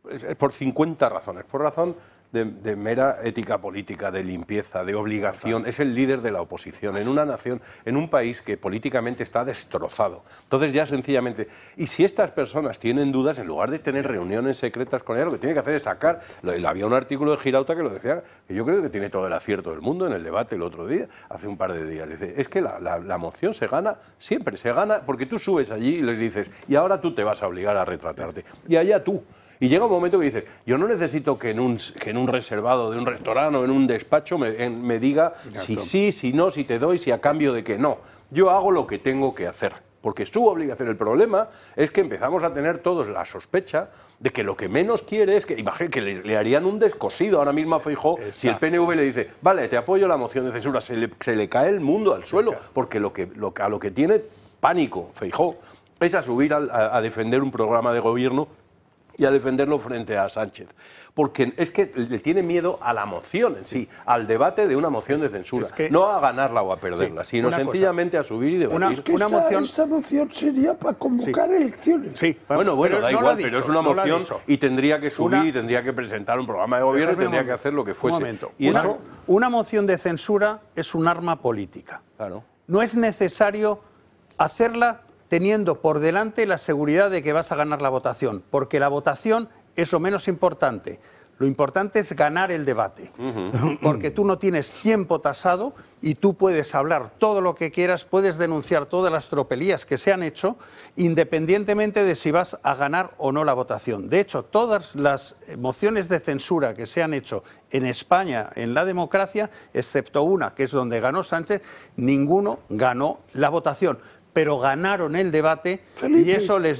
por 50 razones. Por razón de mera ética política, de limpieza, de obligación. Es el líder de la oposición en una nación, en un país que políticamente está destrozado. Entonces ya sencillamente, y si estas personas tienen dudas, en lugar de tener reuniones secretas con ella, lo que tiene que hacer es sacar. Había un artículo de Girauta que lo decía, que yo creo que tiene todo el acierto del mundo en el debate el otro día, hace un par de días. Dice, es que la moción se gana, siempre se gana, porque tú subes allí y les dices, y ahora tú te vas a obligar a retratarte. Y allá tú. Y llega un momento que dices, yo no necesito que en un reservado de un restaurante o en un despacho me diga si sí, si no, si te doy, si a cambio de que no. Yo hago lo que tengo que hacer, porque es su obligación. El problema es que empezamos a tener todos la sospecha de que lo que menos quiere es que, imagínate, que le harían un descosido ahora mismo a Feijóo si el PNV le dice, vale, te apoyo la moción de censura, se le cae el mundo al suelo, porque a lo que tiene pánico Feijóo es a subir a defender un programa de gobierno y a defenderlo frente a Sánchez. Porque es que le tiene miedo a la moción en sí, al debate de una moción de censura. No a ganarla o a perderla, sino sencillamente a subir y debatir. Esta moción sería para convocar elecciones. Sí. Bueno, da igual, pero es una moción y tendría que subir y tendría que presentar un programa de gobierno y tendría que hacer lo que fuese. Una moción de censura es un arma política. Claro. No es necesario hacerla teniendo por delante la seguridad de que vas a ganar la votación, porque la votación es lo menos importante. Lo importante es ganar el debate, porque tú no tienes tiempo tasado y tú puedes hablar todo lo que quieras, puedes denunciar todas las tropelías que se han hecho, independientemente de si vas a ganar o no la votación. De hecho, todas las mociones de censura que se han hecho en España, en la democracia, excepto una, que es donde ganó Sánchez, ninguno ganó la votación. Pero ganaron el debate y eso les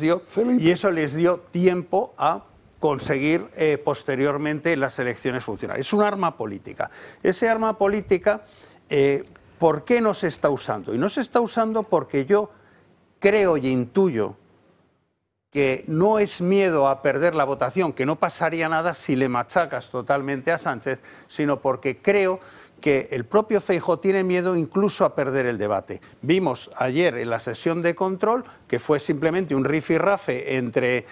dio tiempo a conseguir posteriormente las elecciones funcionar. Es un arma política. Ese arma política, ¿por qué no se está usando? Y no se está usando porque yo creo y intuyo que no es miedo a perder la votación, que no pasaría nada si le machacas totalmente a Sánchez, sino porque creo que el propio Feijóo tiene miedo incluso a perder el debate. Vimos ayer en la sesión de control que fue simplemente un rifirrafe entre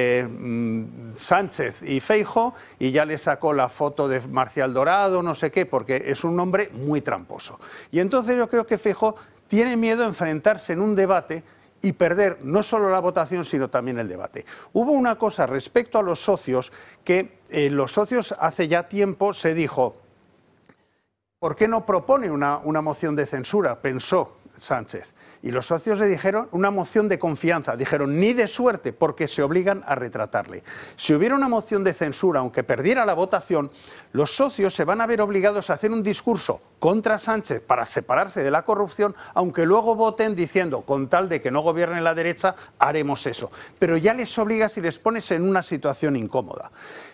Sánchez y Feijóo y ya le sacó la foto de Marcial Dorado, no sé qué, porque es un hombre muy tramposo. Y entonces yo creo que Feijóo tiene miedo a enfrentarse en un debate y perder no solo la votación, sino también el debate. Hubo una cosa respecto a los socios, que los socios hace ya tiempo se dijo, ¿por qué no propone una moción de censura?, pensó Sánchez. Y los socios le dijeron una moción de confianza. Dijeron, ni de suerte, porque se obligan a retratarle. Si hubiera una moción de censura, aunque perdiera la votación, los socios se van a ver obligados a hacer un discurso contra Sánchez para separarse de la corrupción, aunque luego voten diciendo, con tal de que no gobierne la derecha, haremos eso. Pero ya les obligas y les pones en una situación incómoda.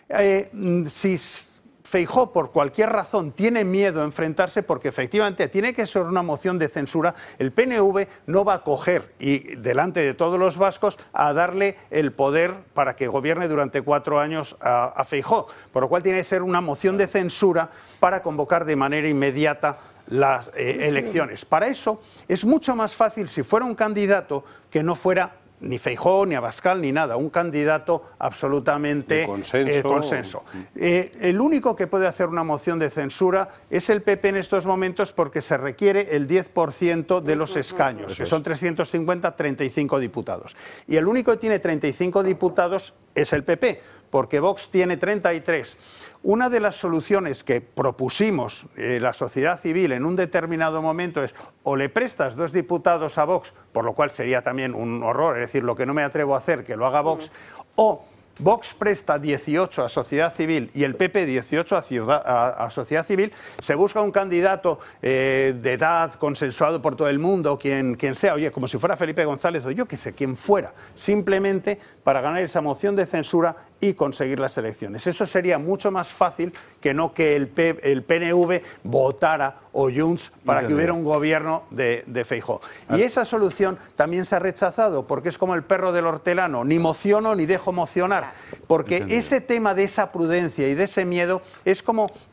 Si Feijóo, por cualquier razón, tiene miedo a enfrentarse porque efectivamente tiene que ser una moción de censura, el PNV no va a coger y delante de todos los vascos a darle el poder para que gobierne durante 4 años a Feijóo, por lo cual tiene que ser una moción de censura para convocar de manera inmediata las elecciones. Para eso es mucho más fácil si fuera un candidato que no fuera ni Feijóo, ni Abascal, ni nada, un candidato absolutamente consenso. El único que puede hacer una moción de censura es el PP en estos momentos porque se requiere el 10% de los escaños, que son 350, 35 diputados. Y el único que tiene 35 diputados es el PP, porque Vox tiene 33. Una de las soluciones que propusimos la sociedad civil en un determinado momento es o le prestas 2 diputados a Vox, por lo cual sería también un horror, es decir, lo que no me atrevo a hacer, que lo haga Vox, o Vox presta 18 a sociedad civil y el PP 18 a sociedad civil, se busca un candidato de edad consensuado por todo el mundo, quien sea, oye, como si fuera Felipe González o yo que sé, quien fuera, simplemente para ganar esa moción de censura y conseguir las elecciones. Eso sería mucho más fácil que no que el PNV votara o Junts para que hubiera un gobierno de Feijóo. Y esa solución también se ha rechazado porque es como el perro del hortelano, ni mociono ni dejo mocionar, porque ese tema de esa prudencia y de ese miedo es como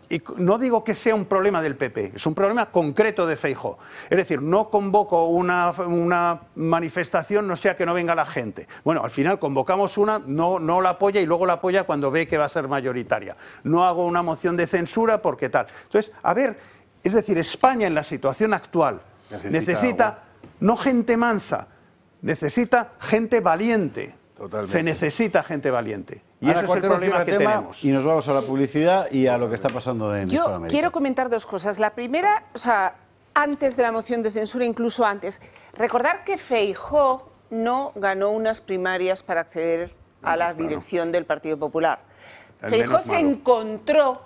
y no digo que sea un problema del PP, es un problema concreto de Feijóo. Es decir, no convoco una manifestación, no sea que no venga la gente. Bueno, al final convocamos una, no la apoya y luego la apoya cuando ve que va a ser mayoritaria. No hago una moción de censura porque tal. Entonces, a ver, es decir, España en la situación actual necesita no gente mansa, necesita gente valiente. Totalmente. Se necesita gente valiente. Y Ahora, eso es el problema que tenemos. Y nos vamos a la publicidad y a lo que está pasando en Yo Hispanoamérica. quiero comentar dos cosas. La primera, o sea, antes de la moción de censura, incluso antes, recordar que Feijóo no ganó unas primarias para acceder a la dirección del Partido Popular. Feijóo se encontró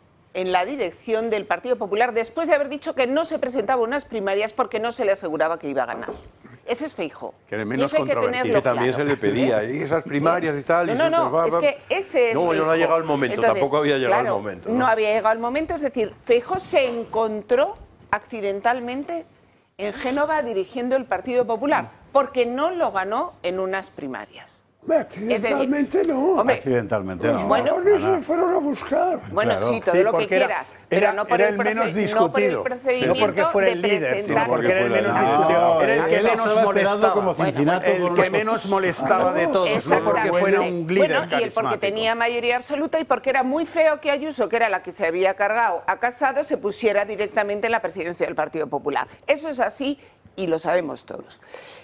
en la dirección del Partido Popular después de haber dicho que no se presentaba unas primarias porque no se le aseguraba que iba a ganar. Ese es Feijóo. Que era el menos y eso hay que controvertido. tenerlo Que también claro. se le pedía, y esas primarias y tal. No, es que ese es No, Feijóo. no ha llegado el momento, Entonces, tampoco había llegado claro, el momento. No había llegado el momento, es decir, Feijóo se encontró accidentalmente en Génova dirigiendo el Partido Popular, porque no lo ganó en unas primarias. Accidentalmente no. Hombre, Accidentalmente Los no. bueno, varones le fueron a buscar. Bueno, Claro. sí, todo Sí, lo que porque era- quieras, era- pero no por era el, el menos no por el discutido. procedimiento No porque fuera el de líder, sino presentarse. porque era el menos No, discutido. Era el que él menos estaba esperando molestaba. como Cincinato El con que los- menos molestaba de todos, no porque Exactamente. fuera un líder Bueno, y el carismático. porque tenía mayoría absoluta y porque era muy feo que Ayuso, que era la que se había cargado a Casado, se pusiera directamente en la presidencia del Partido Popular. Eso es así y lo sabemos todos.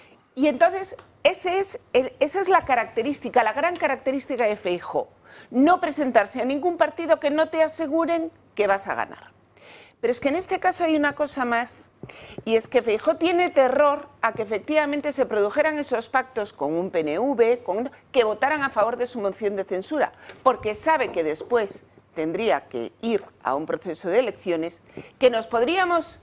Y entonces, esa es la característica, la gran característica de Feijóo. No presentarse a ningún partido que no te aseguren que vas a ganar. Pero es que en este caso hay una cosa más, y es que Feijóo tiene terror a que efectivamente se produjeran esos pactos con un PNV, que votaran a favor de su moción de censura, porque sabe que después tendría que ir a un proceso de elecciones, que nos podríamos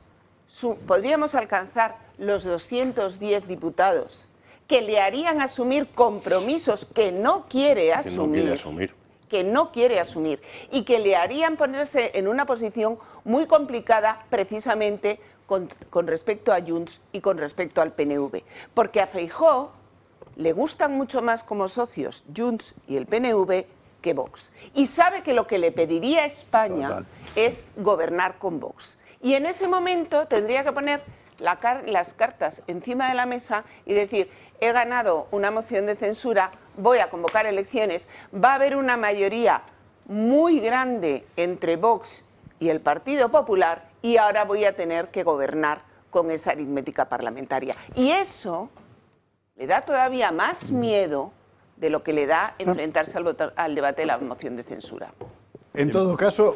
alcanzar los 210 diputados, que le harían asumir compromisos que no quiere asumir. Que no quiere asumir y que le harían ponerse en una posición muy complicada precisamente con respecto a Junts y con respecto al PNV. Porque a Feijóo le gustan mucho más como socios Junts y el PNV que Vox. Y sabe que lo que le pediría a España es gobernar con Vox. Y en ese momento tendría que poner las cartas encima de la mesa y decir: he ganado una moción de censura, voy a convocar elecciones, va a haber una mayoría muy grande entre Vox y el Partido Popular y ahora voy a tener que gobernar con esa aritmética parlamentaria. Y eso le da todavía más miedo de lo que le da enfrentarse al debate de la moción de censura. En todo caso,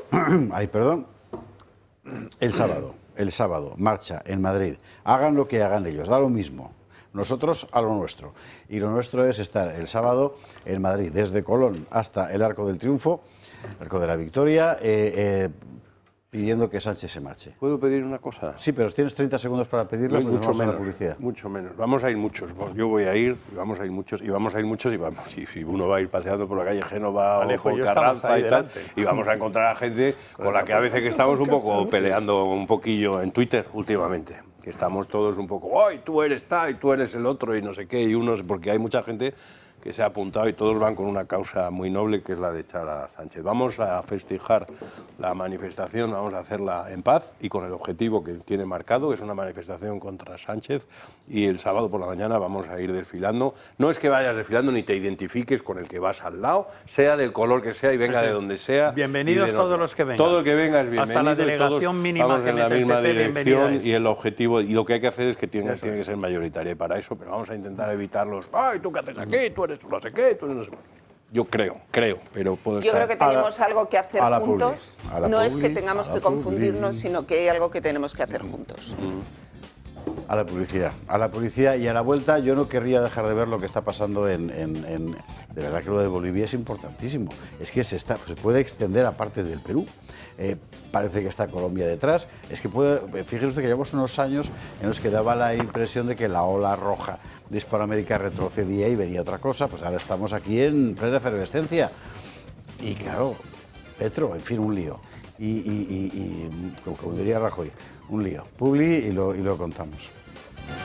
el sábado, marcha en Madrid. Hagan lo que hagan ellos, da lo mismo. Nosotros a lo nuestro. Y lo nuestro es estar el sábado en Madrid, desde Colón hasta el Arco del Triunfo, Arco de la Victoria, pidiendo que Sánchez se marche. ¿Puedo pedir una cosa? Sí, pero tienes 30 segundos para pedirlo. No, mucho vamos a la menos, publicidad. mucho menos. Vamos a ir muchos. Yo voy a ir, y vamos a ir muchos, y vamos a ir muchos, y vamos. Y si uno va a ir paseando por la calle Génova Alejo, o por yo estamos Carranza ahí y tal, delante. y vamos a encontrar a gente con la que a veces que estamos un poco peleando un poquillo en Twitter últimamente. Que estamos todos un poco, ¡ay, tú eres tal y tú eres el otro! Y no sé qué, y unos, porque hay mucha gente que se ha apuntado y todos van con una causa muy noble, que es la de echar a Sánchez. Vamos a festejar la manifestación, vamos a hacerla en paz y con el objetivo que tiene marcado, que es una manifestación contra Sánchez, y el sábado por la mañana vamos a ir desfilando. No es que vayas desfilando ni te identifiques con el que vas al lado, sea del color que sea y venga de donde sea. Bienvenidos todos los que vengan. Todo el que venga es bienvenido. Hasta la delegación todos mínima vamos que en la mete el misma PP, dirección bienvenidas. y el objetivo, y lo que hay que hacer es que tiene que ser mayoritaria para eso, pero vamos a intentar evitar los, ¡ay, tú qué haces aquí! Tú eres no sé qué, tú eres no sé qué. Yo creo, pero puedo Yo creo que tenemos algo que hacer a la juntos. publi, a la No es que publi, tengamos a la que confundirnos, sino que hay algo que tenemos que hacer juntos. A la publicidad y a la vuelta. Yo no querría dejar de ver lo que está pasando de verdad que lo de Bolivia es importantísimo. Es que se puede extender a parte del Perú. Parece que está Colombia detrás. Es que fíjese usted que llevamos unos años en los que daba la impresión de que la ola roja de Hispanoamérica retrocedía y venía otra cosa. Pues ahora estamos aquí en plena efervescencia. Y claro, Petro, en fin, un lío. Y como diría Rajoy, un lío. Publi y lo contamos.